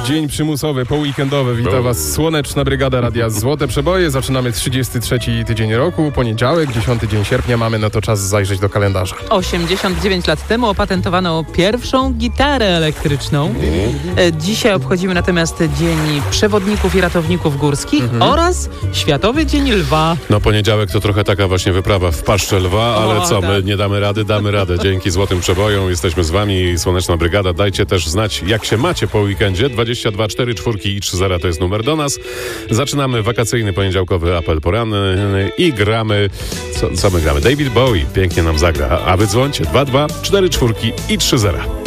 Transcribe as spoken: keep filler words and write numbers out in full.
dzień przymusowy, poweekendowy. Witam Was Słoneczna Brygada Radia Złote Przeboje. Zaczynamy trzydziesty trzeci tydzień roku, poniedziałek, dziesiąty dzień sierpnia. Mamy na to czas zajrzeć do kalendarza. osiemdziesiąt dziewięć lat temu opatentowano pierwszą gitarę elektryczną. Mm. Dzisiaj obchodzimy natomiast Dzień Przewodników i Ratowników Górskich mm-hmm. oraz Światowy Dzień Lwa. No poniedziałek to trochę taka właśnie wyprawa w paszczę lwa, ale o, co, tak. my nie damy rady, damy radę. Dzięki Złotym Przebojom jesteśmy z Wami, Słoneczna Brygada. Dajcie też znać, jak się macie po weekendzie. dwadzieścia dwa cztery cztery i trzy zero to jest numer do nas. Zaczynamy wakacyjny poniedziałkowy apel poranny i gramy, co, co my gramy? David Bowie pięknie nam zagra, a wy dzwońcie dwa dwa cztery cztery i trzy zero.